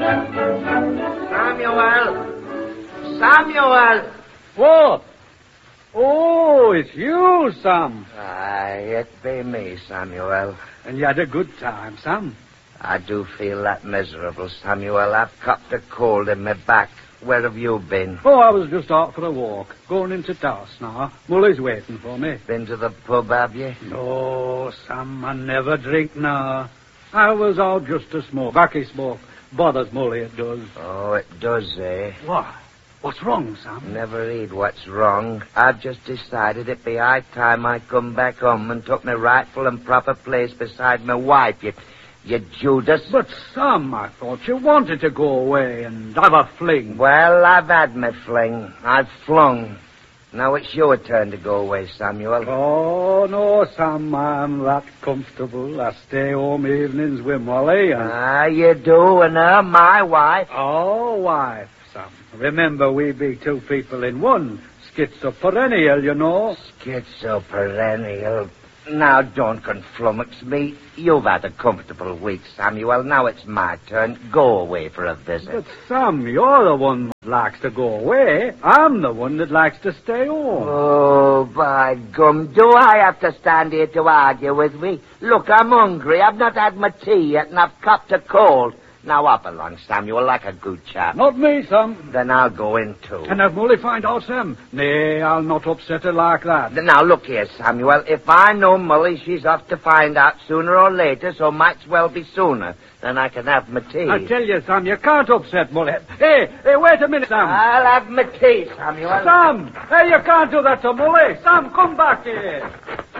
Samuel! What? Oh, it's you, Sam. Aye, it be me, Samuel. And you had a good time, Sam. I do feel that miserable, Samuel. I've copped a cold in my back. Where have you been? Oh, I was just out for a walk. Going into town now. Mully's waiting for me. Been to the pub, have you? No, Sam, I never drink now. I was out just to smoke. Backy smoke. Bothers Mully, it does. Oh, it does, eh? What? What's wrong, Sam? Never heed what's wrong. I've just decided it'd be high time I come back home and took my rightful and proper place beside my wife, you Judas. But, Sam, I thought you wanted to go away and have a fling. Well, I've had my fling. I've flung. Now it's your turn to go away, Samuel. Oh, no, Sam, I'm that comfortable. I stay home evenings with Molly and... Ah, you do, and her, my wife. Oh, wife, Sam. Remember, we be two people in one. Schizoperennial, you know. Schizoperennial. Now, don't conflummox me. You've had a comfortable week, Samuel. Now it's my turn. Go away for a visit. But, Sam, you're the one that likes to go away. I'm the one that likes to stay home. Oh, by gum. Do I have to stand here to argue with me? Look, I'm hungry. I've not had my tea yet, and I've copped a cold. Now up along, Samuel, like a good chap. Not me, Sam. Then I'll go in, too. And if Molly find out, Sam? Nay, I'll not upset her like that. Now, look here, Samuel. If I know Molly, she's off to find out sooner or later, so might's well be sooner. Then I can have my tea. I tell you, Sam, you can't upset Molly. Hey, wait a minute, Sam. I'll have my tea, Samuel. Sam! Hey, you can't do that to Molly. Sam, come back here.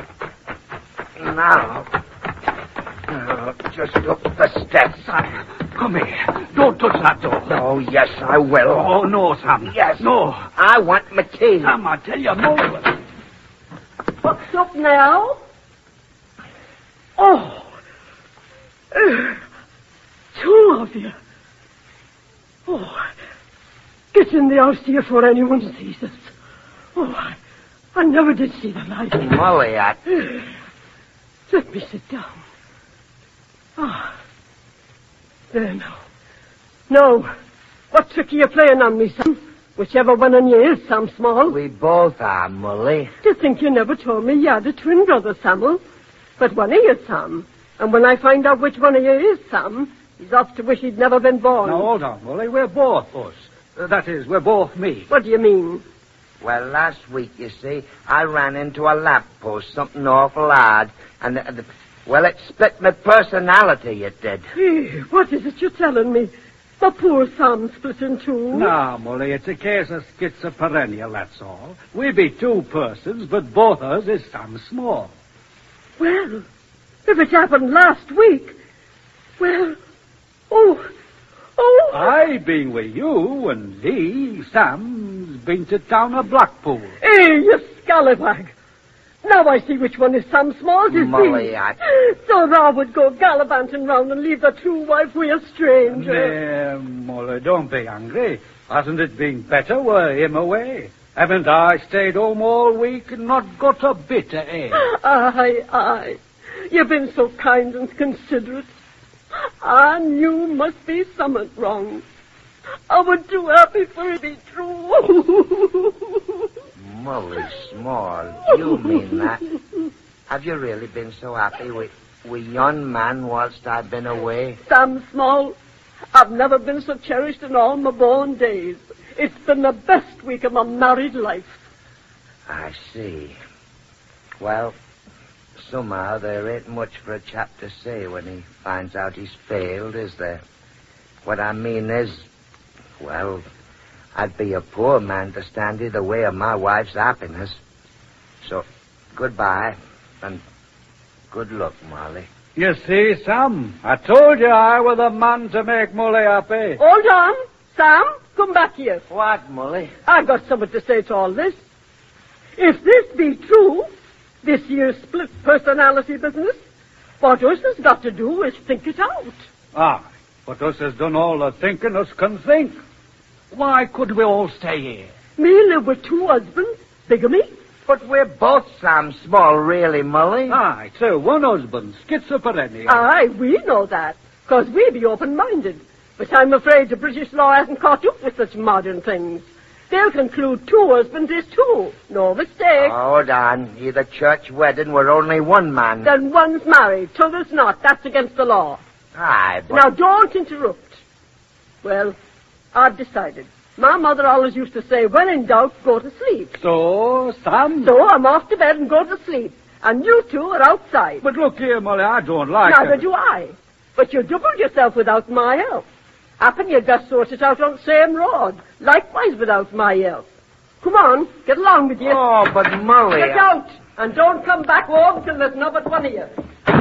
Now. Just up the steps. Sam, come here. Don't touch that door. Oh, yes, I will. Oh, no, Sam. Yes. No. I want my tea. Sam, I tell you, Molly. What's up now? Oh. Two of you. Oh. Get in the house here before anyone sees us. Oh, I never did see the like. Molly, Let me sit down. Ah. There now. No. What trick are you playing on me, Sam? Whichever one of you is, Sam Small. We both are, Molly. To think you never told me you had a twin brother, Samuel. But one of you, Sam. And when I find out which one of you is Sam, he's off to wish he'd never been born. Now, hold on, Molly. We're both us. That is, we're both me. What do you mean? Well, last week, you see, I ran into a lamppost, something awful hard, and, well, it split my personality, it did. Hey, what is it you're telling me? The poor Sam split in two. No, Molly, it's a case of schizophrenia, that's all. We be two persons, but both us is Sam Small. Well, if it happened last week, well, oh. I been with you, and he, Sam's been to town of Blackpool. Hey, you scallywag. Now I see which one is Sam Small's, is Molly, So thou would go gallivanting round and leave the true wife with a stranger. Nay, Molly, don't be angry. Hasn't it been better were him away? Haven't I stayed home all week and not got a bit of air? Aye. You've been so kind and considerate. I knew must be something wrong. I was too happy for it to be true. Molly Small, you mean that? Have you really been so happy with yon man whilst I've been away? Sam Small, I've never been so cherished in all my born days. It's been the best week of my married life. I see. Well, somehow there ain't much for a chap to say when he finds out he's failed, is there? What I mean is, well, I'd be a poor man to stand in the way of my wife's happiness. So, goodbye, and good luck, Molly. You see, Sam, I told you I was the man to make Molly happy. Hold on. Sam, come back here. What, Molly? I've got something to say to all this. If this be true, this year's split personality business, what us has got to do is think it out. Ah, but us has done all the thinking us can think. Why could we all stay here? Me live with two husbands, bigamy. But we're both Sam Small, really, Molly. Aye, so one husband, schizophrenia. Aye, we know that, because we be open-minded. But I'm afraid the British law hasn't caught up with such modern things. They'll conclude 2 husbands is 2. No mistake. Hold on. Either church wedding were only one man. Then one's married, t'other's not. That's against the law. Aye, but... Now, don't interrupt. Well, I've decided. My mother always used to say, when in doubt, go to sleep. So, Sam? So I'm off to bed and go to sleep. And you 2 are outside. But look here, Molly, I don't like Neither it. do I. But you doubled yourself without my help. Happen you got sorted out on the same road. Likewise without my help. Come on, get along with you. Oh, but Molly... Get out, and don't come back home till there's not but one of you.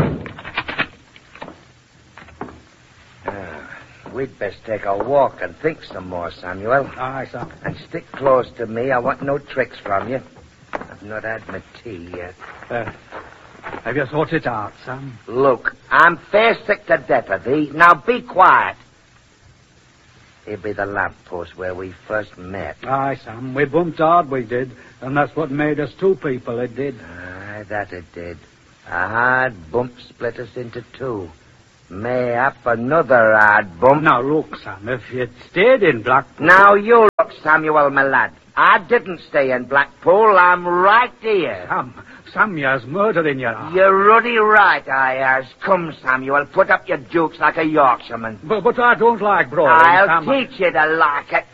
We'd best take a walk and think some more, Samuel. Aye, Sam. And stick close to me. I want no tricks from you. I've not had my tea yet. Have you thought it out, Sam? Look, I'm fair sick to death of thee. Now be quiet. Here'll be the lamppost where we first met. Aye, Sam. We bumped hard, we did. And that's what made us 2 people, it did. Aye, that it did. A hard bump split us into 2. Mayhap another hard bump. Now, look, Sam, if you'd stayed in Blackpool... Now you look, Samuel, my lad. I didn't stay in Blackpool. I'm right here. Sam, you has murder in your heart. You're ruddy right, I has. Come, Samuel, put up your dukes like a Yorkshireman. But I don't like brawling, I'll Sam. teach you to like it.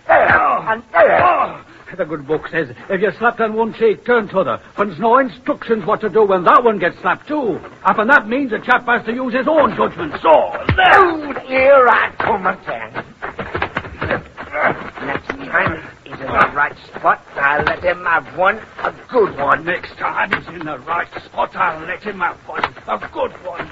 The good book says, if you're slapped on one cheek, turn t'other. But there's no instructions what to do when that one gets slapped too. And that means a chap has to use his own judgment. So, there! Oh, here I come again. Next time he's in the right spot, I'll let him have one, a good one. Next time he's in the right spot, I'll let him have one, a good one.